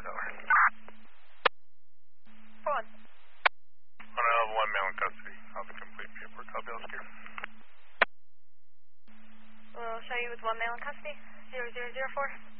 Tower. Go on. I have one male in custody. I'll be complete paperwork. Copy, I'll secure. We'll show you with one male in custody. 0004.